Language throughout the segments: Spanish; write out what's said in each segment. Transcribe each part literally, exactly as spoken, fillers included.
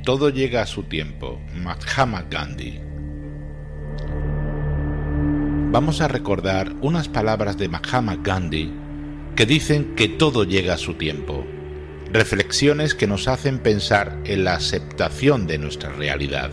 todo llega a su tiempo. Mahatma Gandhi. Vamos a recordar unas palabras de Mahatma Gandhi que dicen que todo llega a su tiempo. Reflexiones que nos hacen pensar en la aceptación de nuestra realidad.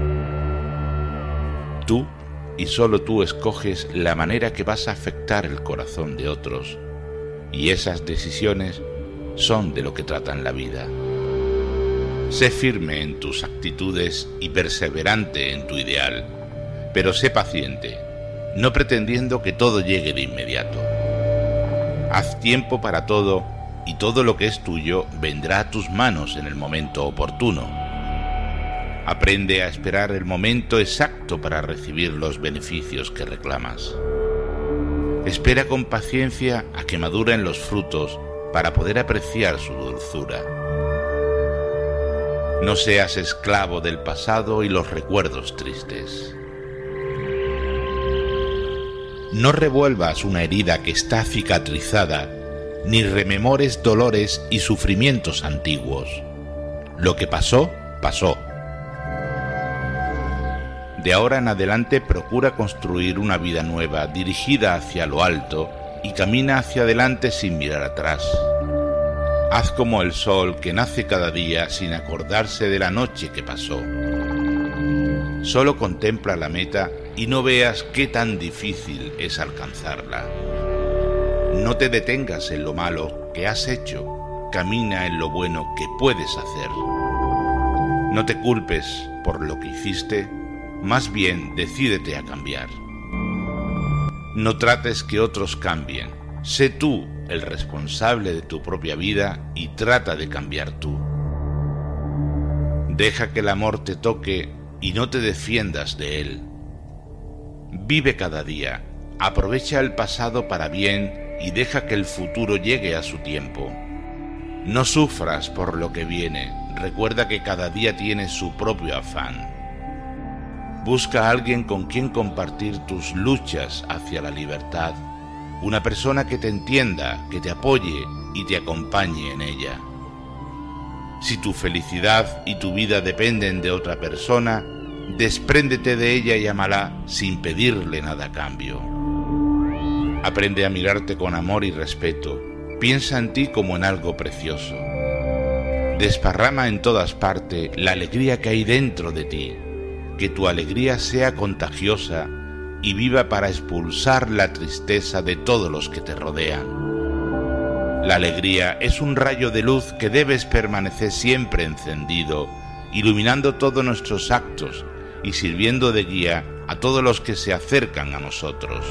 Tú y solo tú escoges la manera que vas a afectar el corazón de otros, y esas decisiones son de lo que tratan la vida. Sé firme en tus actitudes y perseverante en tu ideal, pero sé paciente, no pretendiendo que todo llegue de inmediato. Haz tiempo para todo y todo lo que es tuyo vendrá a tus manos en el momento oportuno. Aprende a esperar el momento exacto para recibir los beneficios que reclamas. Espera con paciencia a que maduren los frutos para poder apreciar su dulzura. No seas esclavo del pasado y los recuerdos tristes. No revuelvas una herida que está cicatrizada, ni rememores dolores y sufrimientos antiguos. Lo que pasó, pasó. De ahora en adelante procura construir una vida nueva dirigida hacia lo alto y camina hacia adelante sin mirar atrás. Haz como el sol que nace cada día sin acordarse de la noche que pasó. Solo contempla la meta y no veas qué tan difícil es alcanzarla. No te detengas en lo malo que has hecho, camina en lo bueno que puedes hacer. No te culpes por lo que hiciste, más bien decídete a cambiar. No trates que otros cambien, sé tú el responsable de tu propia vida y trata de cambiar tú. Deja que el amor te toque y no te defiendas de él. Vive cada día, aprovecha el pasado para bien y deja que el futuro llegue a su tiempo. No sufras por lo que viene, recuerda que cada día tiene su propio afán. Busca a alguien con quien compartir tus luchas hacia la libertad, una persona que te entienda, que te apoye y te acompañe en ella. Si tu felicidad y tu vida dependen de otra persona, despréndete de ella y ámala sin pedirle nada a cambio. Aprende a mirarte con amor y respeto, piensa en ti como en algo precioso. Desparrama en todas partes la alegría que hay dentro de ti, que tu alegría sea contagiosa y viva para expulsar la tristeza de todos los que te rodean. La alegría es un rayo de luz que debes permanecer siempre encendido, iluminando todos nuestros actos y sirviendo de guía a todos los que se acercan a nosotros.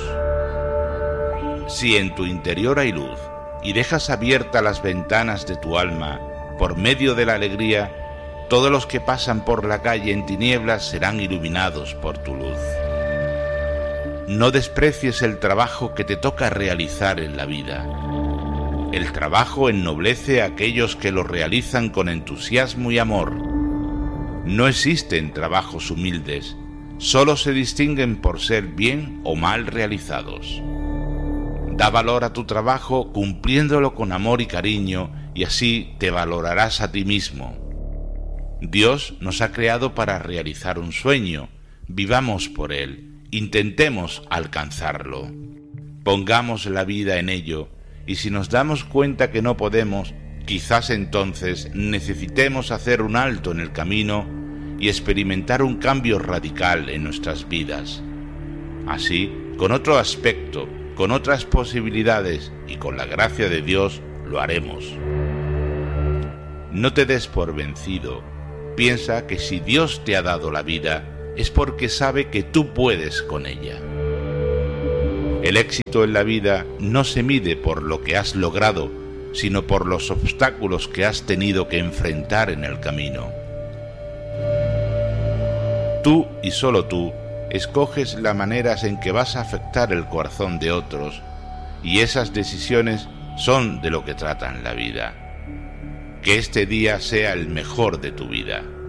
Si en tu interior hay luz y dejas abiertas las ventanas de tu alma, por medio de la alegría, todos los que pasan por la calle en tinieblas serán iluminados por tu luz. No desprecies el trabajo que te toca realizar en la vida. El trabajo ennoblece a aquellos que lo realizan con entusiasmo y amor. No existen trabajos humildes, solo se distinguen por ser bien o mal realizados. Da valor a tu trabajo cumpliéndolo con amor y cariño y así te valorarás a ti mismo. Dios nos ha creado para realizar un sueño, vivamos por él, intentemos alcanzarlo. Pongamos la vida en ello y si nos damos cuenta que no podemos, quizás entonces necesitemos hacer un alto en el camino y experimentar un cambio radical en nuestras vidas. Así, con otro aspecto, con otras posibilidades y con la gracia de Dios, lo haremos. No te des por vencido. Piensa que si Dios te ha dado la vida, es porque sabe que tú puedes con ella. El éxito en la vida no se mide por lo que has logrado, sino por los obstáculos que has tenido que enfrentar en el camino. Tú y solo tú escoges las maneras en que vas a afectar el corazón de otros, y esas decisiones son de lo que tratan la vida. Que este día sea el mejor de tu vida.